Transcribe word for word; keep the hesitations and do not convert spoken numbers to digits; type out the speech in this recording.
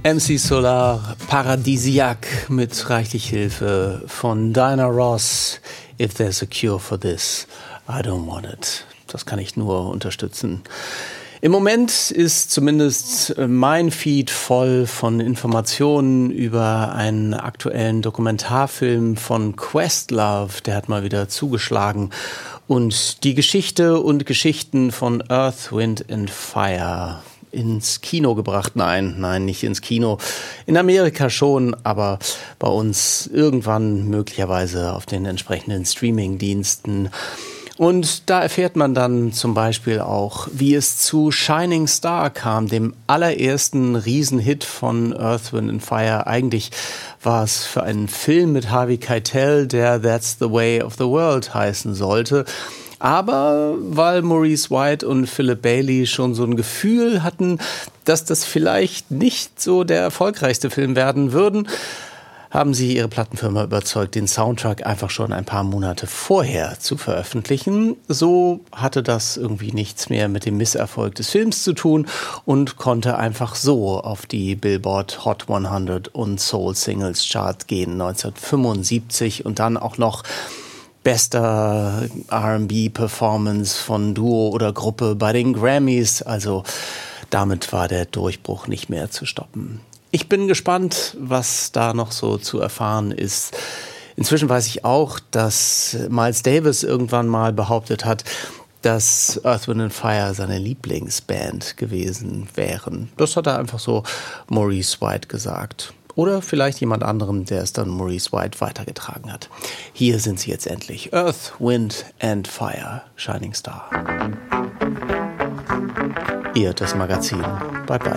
M C Solar, Paradisiac mit reichlich Hilfe von Diana Ross. If there's a cure for this, I don't want it. Das kann ich nur unterstützen. Im Moment ist zumindest mein Feed voll von Informationen über einen aktuellen Dokumentarfilm von Questlove. Der hat mal wieder zugeschlagen. Und die Geschichte und Geschichten von Earth, Wind and Fire ins Kino gebracht. Nein, nein, nicht ins Kino. In Amerika schon, aber bei uns irgendwann möglicherweise auf den entsprechenden Streaming-Diensten. Und da erfährt man dann zum Beispiel auch, wie es zu Shining Star kam, dem allerersten Riesenhit von Earth, Wind and Fire. Eigentlich war es für einen Film mit Harvey Keitel, der That's the Way of the World heißen sollte. Aber weil Maurice White und Philip Bailey schon so ein Gefühl hatten, dass das vielleicht nicht so der erfolgreichste Film werden würden, haben sie ihre Plattenfirma überzeugt, den Soundtrack einfach schon ein paar Monate vorher zu veröffentlichen. So hatte das irgendwie nichts mehr mit dem Misserfolg des Films zu tun und konnte einfach so auf die Billboard Hot hundert und Soul Singles Chart gehen neunzehnhundertfünfundsiebzig und dann auch noch bester R and B-Performance von Duo oder Gruppe bei den Grammys. Also damit war der Durchbruch nicht mehr zu stoppen. Ich bin gespannt, was da noch so zu erfahren ist. Inzwischen weiß ich auch, dass Miles Davis irgendwann mal behauptet hat, dass Earth, Wind and Fire seine Lieblingsband gewesen wären. Das hat er einfach so Maurice White gesagt. Oder vielleicht jemand anderem, der es dann Maurice White weitergetragen hat. Hier sind sie jetzt endlich. Earth, Wind and Fire, Shining Star. Ihr das Magazin. Bye bye.